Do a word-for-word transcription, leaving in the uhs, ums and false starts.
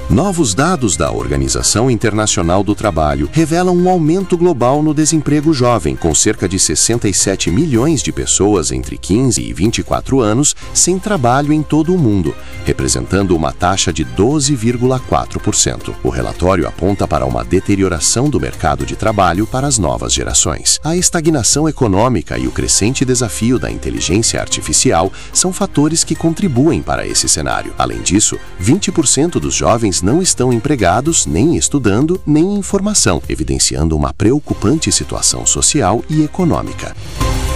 Novos dados da Organização Internacional do Trabalho revelam um aumento global no desemprego jovem, com cerca de sessenta e sete milhões de pessoas entre quinze e vinte e quatro anos sem trabalho em todo o mundo, representando uma taxa de doze vírgula quatro por cento. O relatório aponta para uma deterioração do mercado de trabalho para as novas gerações. A estagnação econômica e o crescente desafio da inteligência artificial são fatores que contribuem para esse cenário. Além disso, vinte por cento dos jovens não estão empregados, nem estudando, nem em formação, evidenciando uma preocupante situação social e econômica.